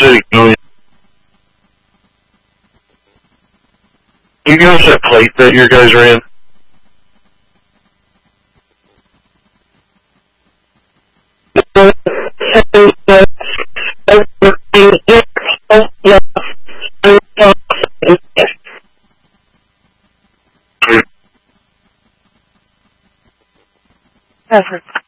City. Oh, yeah. You guys that plate that your guys ran? Effort.